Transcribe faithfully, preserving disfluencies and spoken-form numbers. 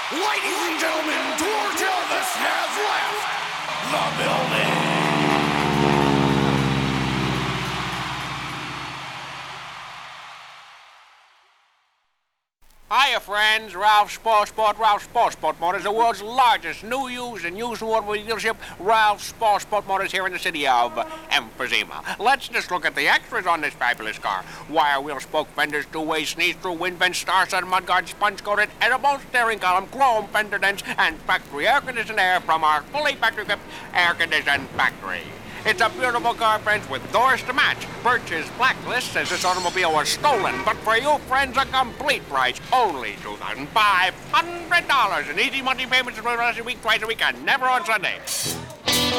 Ladies and gentlemen, Tour Elvis has left the building. Hiya, friends. Ralph Sport Sport, Ralph Sport Sport Motors, the world's largest new, used, and used automobile dealership, Ralph Sport Sport Motors here in the city of Emphysema. Let's just look at the extras on this fabulous car. Wire wheel spoke fenders, two-way sneeze-through wind vents, star-studded mudguard, sponge-coated, edible steering column, chrome fender dents, and factory air-conditioned air from our fully factory-equipped air-conditioned factory. It's a beautiful car, friends, with doors to match. Birch's Blacklist says this automobile was stolen, but for you, friends, a complete price. Only two thousand five hundred dollars in easy monthly payments for the rest of the week, twice a week, and never on Sunday.